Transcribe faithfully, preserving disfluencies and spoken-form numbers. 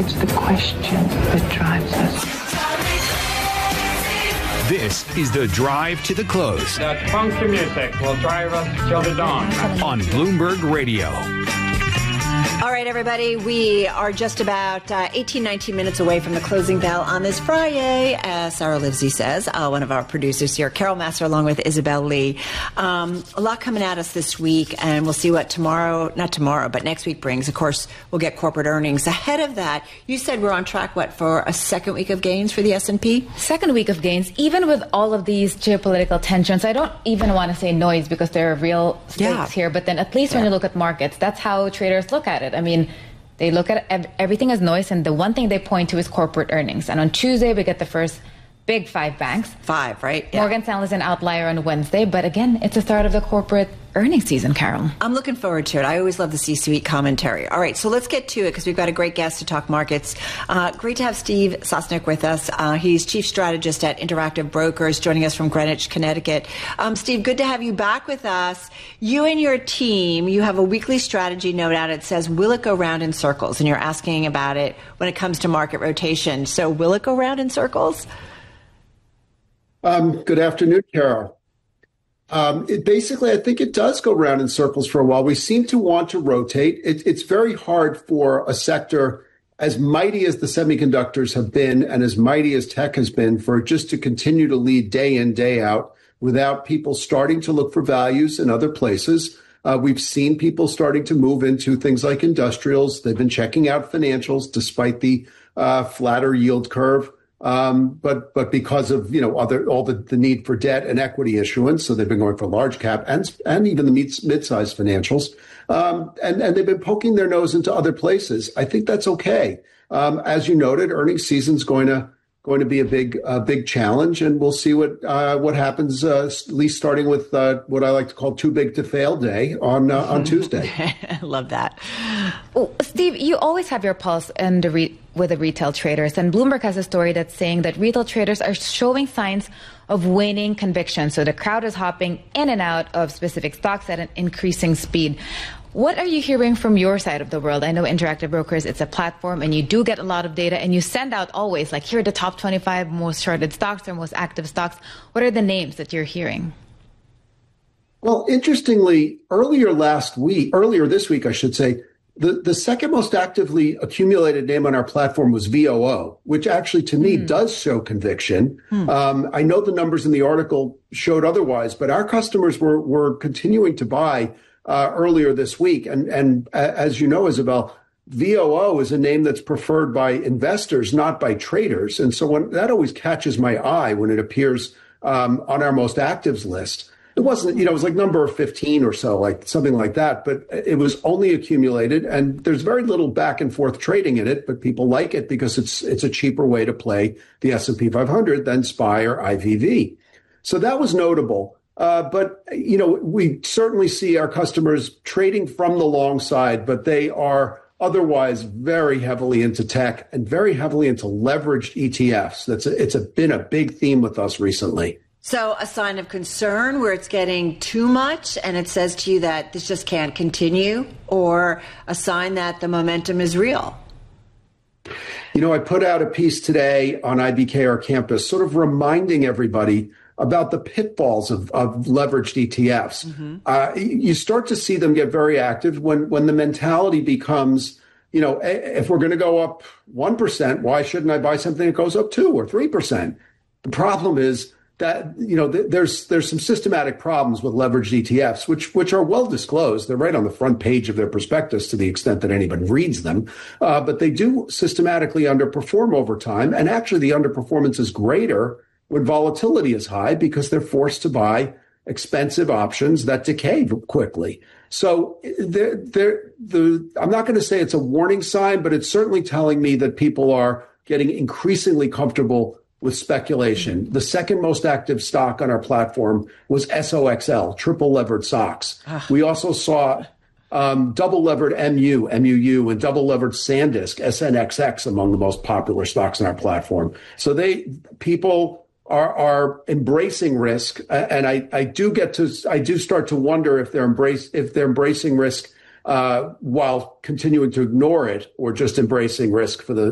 It's the question that drives us. This is the Drive to the Close. That funky music will drive us till the dawn. On Bloomberg Radio. All right, everybody, we are just about uh, eighteen, nineteen minutes away from the closing bell on this Friday, as Sarah Livesey says, uh, one of our producers here, Carol Massar, along with Isabel Lee. Um, a lot coming at us this week, and we'll see what tomorrow, not tomorrow, but next week brings. Of course, we'll get corporate earnings. Ahead of that, you said we're on track, what, for a second week of gains for the S and P? Second week of gains, even with all of these geopolitical tensions. I don't even want to say noise because there are real stakes yeah. here, but then at least yeah. when you look at markets, that's how traders look at it. I mean, they look at ev- everything as noise, and the one thing they point to is corporate earnings. And on Tuesday, we get the first big five banks. Five, right? Yeah. Morgan Stanley's an outlier on Wednesday, but again, it's the start of the corporate earnings season, Carol. I'm looking forward to it. I always love the C-suite commentary. All right, so let's get to it because we've got a great guest to talk markets. Uh, great to have Steve Sosnick with us. Uh, he's chief strategist at Interactive Brokers, joining us from Greenwich, Connecticut. Um, Steve, good to have you back with us. You and your team, you have a weekly strategy note out. It says, will it go round in circles? And you're asking about it when it comes to market rotation. So will it go round in circles? Um, good afternoon, Carol. Um, it basically, I think it does go round in circles for a while. We seem to want to rotate. It, it's very hard for a sector as mighty as the semiconductors have been and as mighty as tech has been for just to continue to lead day in, day out without people starting to look for values in other places. Uh, we've seen people starting to move into things like industrials. They've been checking out financials despite the uh, flatter yield curve. Um, but but because of, you know, other all the, the need for debt and equity issuance, so they've been going for large cap and and even the mid, mid-sized financials, um, and and they've been poking their nose into other places. I think that's okay. Um, as you noted, earnings season's going to going to be a big uh, big challenge, and we'll see what uh, what happens. Uh, at least starting with uh, what I like to call too big to fail day on uh, on Tuesday. I love that. Oh, Steve, you always have your pulse in the re- with the retail traders, and Bloomberg has a story that's saying that retail traders are showing signs of waning conviction. So the crowd is hopping in and out of specific stocks at an increasing speed. What are you hearing from your side of the world? I know Interactive Brokers, it's a platform, and you do get a lot of data, and you send out always, like, here are the top twenty-five most shorted stocks or most active stocks. What are the names that you're hearing? Well, interestingly, earlier last week, earlier this week, I should say, the, the second most actively accumulated name on our platform was V O O, which actually, to me, mm. does show conviction. Mm. Um, I know the numbers in the article showed otherwise, but our customers were, were continuing to buy Uh, earlier this week. And, and uh, as you know, Isabel, V O O is a name that's preferred by investors, not by traders. And so when, that always catches my eye when it appears um, on our most actives list. It wasn't, you know, it was like number fifteen or so, like something like that. But it was only accumulated, and there's very little back and forth trading in it. But people like it because it's it's a cheaper way to play the S and P five hundred than S P Y or I V V. So that was notable. Uh, but, you know, we certainly see our customers trading from the long side, but they are otherwise very heavily into tech and very heavily into leveraged E T Fs. That's a, it's a, been a big theme with us recently. So a sign of concern where it's getting too much and it says to you that this just can't continue, or a sign that the momentum is real? You know, I put out a piece today on I B K R Campus sort of reminding everybody about the pitfalls of, of leveraged E T Fs. Mm-hmm. Uh, you start to see them get very active when, when the mentality becomes, you know, if we're going to go up one percent, why shouldn't I buy something that goes up two or three percent? The problem is that, you know, th- there's there's some systematic problems with leveraged E T Fs, which which are well disclosed. They're right on the front page of their prospectus to the extent that anybody reads them. Uh, but they do systematically underperform over time. And actually, the underperformance is greater when volatility is high because they're forced to buy expensive options that decay quickly. So they're, they're, the, I'm not going to say it's a warning sign, but it's certainly telling me that people are getting increasingly comfortable with speculation. The second most active stock on our platform was S O X L, triple levered stocks. Ah. We also saw um, double levered M U, M U U, and double levered SanDisk, S N X X, among the most popular stocks on our platform. So they people are are embracing risk, and I, I do get to I do start to wonder if they're embrace if they're embracing risk uh, while continuing to ignore it, or just embracing risk for the